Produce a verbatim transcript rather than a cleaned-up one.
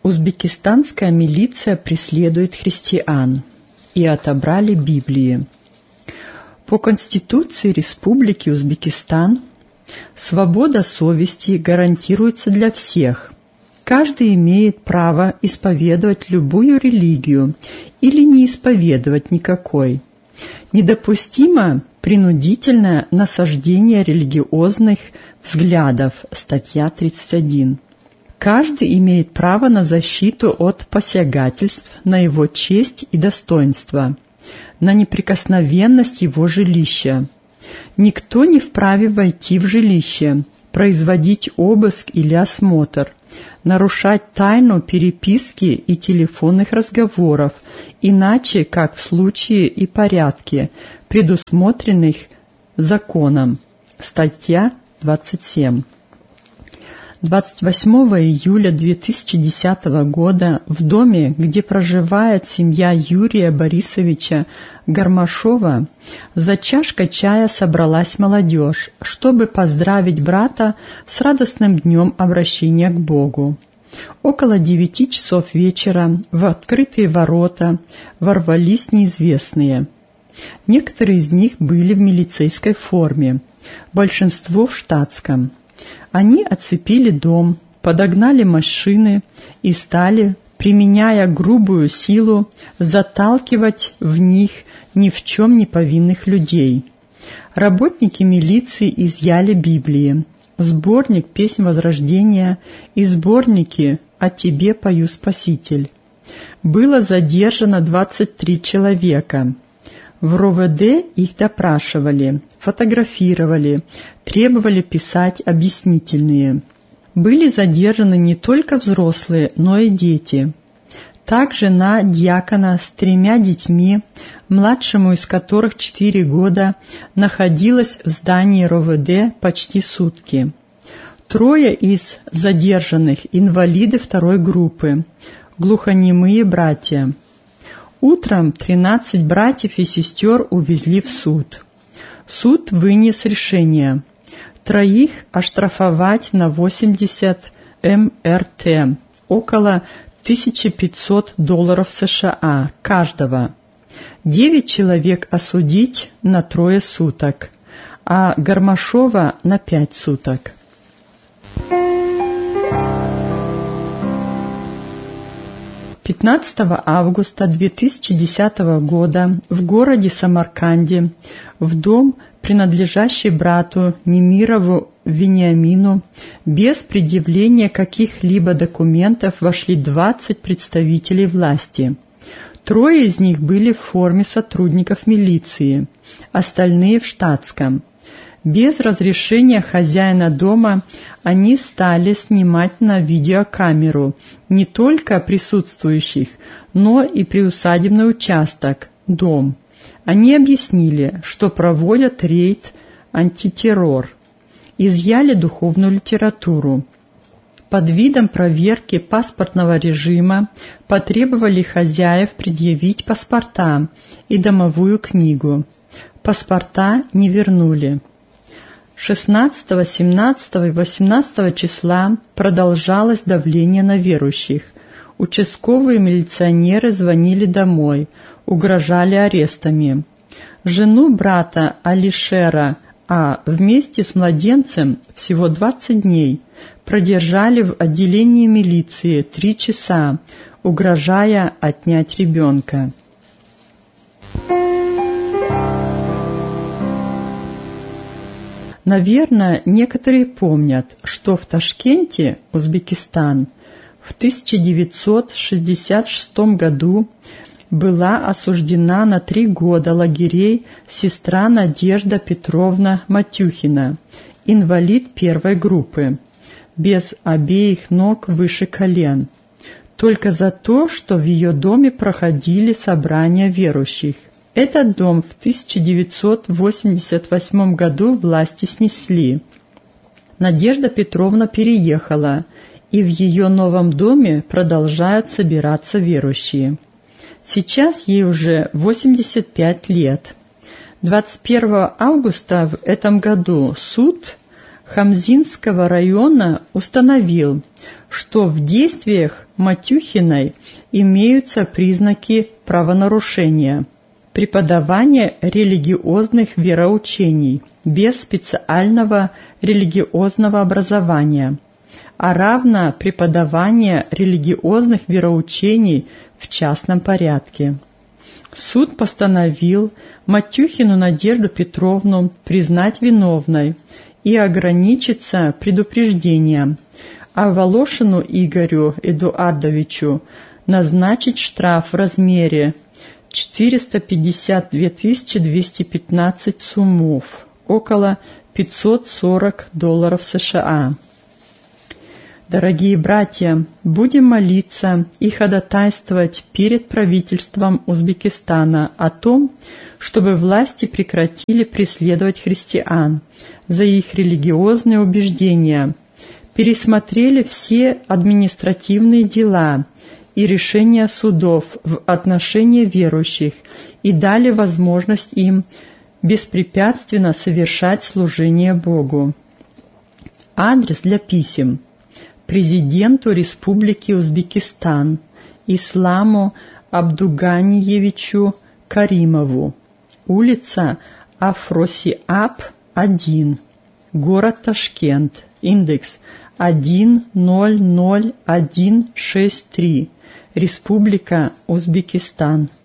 Узбекистанская милиция преследует христиан и отобрали Библии. По Конституции Республики Узбекистан свобода совести гарантируется для всех. Каждый имеет право исповедовать любую религию или не исповедовать никакой. Недопустимо принудительное насаждение религиозных взглядов, статья тридцать один. Каждый имеет право на защиту от посягательств на его честь и достоинство, на неприкосновенность его жилища. Никто не вправе войти в жилище, производить обыск или осмотр, нарушать тайну переписки и телефонных разговоров, иначе как в случае и порядке, предусмотренных законом. Статья двадцать семь. двадцать восьмого июля две тысячи десятого года в доме, где проживает семья Юрия Борисовича Гармашова, за чашкой чая собралась молодежь, чтобы поздравить брата с радостным днем обращения к Богу. Около девяти часов вечера в открытые ворота ворвались неизвестные. Некоторые из них были в милицейской форме, большинство в штатском. Они оцепили дом, подогнали машины и стали, применяя грубую силу, заталкивать в них ни в чем не повинных людей. Работники милиции изъяли Библии, сборник «Песнь Возрождения» и сборники «О тебе пою, Спаситель». Было задержано двадцать три человека. В РОВД их допрашивали, фотографировали, требовали писать объяснительные. Были задержаны не только взрослые, но и дети. Также на дьякона с тремя детьми, младшему из которых четыре года, находилась в здании РОВД почти сутки. Трое из задержанных – инвалиды второй группы, глухонемые братья. Утром тринадцать братьев и сестер увезли в суд. Суд вынес решение троих оштрафовать на восемьдесят эм эр тэ, около тысяча пятьсот долларов США каждого. Девять человек осудить на трое суток, а Гармашова на пять суток. пятнадцатого августа две тысячи десятого года в городе Самарканде в дом, принадлежащий брату Немирову Вениамину, без предъявления каких-либо документов вошли двадцать представителей власти. Трое из них были в форме сотрудников милиции, остальные в штатском. Без разрешения хозяина дома они стали снимать на видеокамеру не только присутствующих, но и приусадебный участок, дом. Они объяснили, что проводят рейд антитеррор. Изъяли духовную литературу. Под видом проверки паспортного режима потребовали хозяев предъявить паспорта и домовую книгу. Паспорта не вернули. шестнадцатого, семнадцатого и восемнадцатого числа продолжалось давление на верующих. Участковые милиционеры звонили домой, угрожали арестами. Жену брата Алишера А вместе с младенцем всего двадцать дней продержали в отделении милиции три часа, угрожая отнять ребенка. Наверное, некоторые помнят, что в Ташкенте, Узбекистан, в тысяча девятьсот шестьдесят шестом году была осуждена на три года лагерей сестра Надежда Петровна Матюхина, инвалид первой группы, без обеих ног выше колен, только за то, что в ее доме проходили собрания верующих. Этот дом в тысяча девятьсот восемьдесят восьмом году власти снесли. Надежда Петровна переехала, и в ее новом доме продолжают собираться верующие. Сейчас ей уже восемьдесят пять лет. двадцать первого августа в этом году суд Хамзинского района установил, что в действиях Матюхиной имеются признаки правонарушения. Преподавание религиозных вероучений без специального религиозного образования, а равно преподавание религиозных вероучений в частном порядке. Суд постановил Матюхину Надежду Петровну признать виновной и ограничиться предупреждением, а Волошину Игорю Эдуардовичу назначить штраф в размере четыреста пятьдесят две тысячи двести пятнадцать сумов, около пятьсот сорок долларов США. Дорогие братья, будем молиться и ходатайствовать перед правительством Узбекистана о том, чтобы власти прекратили преследовать христиан за их религиозные убеждения, пересмотрели все административные дела и решения судов в отношении верующих и дали возможность им беспрепятственно совершать служение Богу. Адрес для писем: президенту Республики Узбекистан Исламу Абдуганиевичу Каримову, улица Афросиаб, один, город Ташкент, индекс один ноль ноль один шесть три, Республика Узбекистан.